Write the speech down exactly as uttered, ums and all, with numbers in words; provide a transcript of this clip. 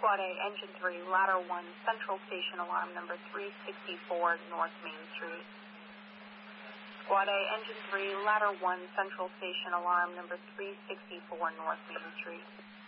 Squad A, Engine three, Ladder one, Central Station Alarm number three sixty-four, North Main Street. Squad A, Engine three, Ladder one, Central Station Alarm number three sixty-four, North Main Street.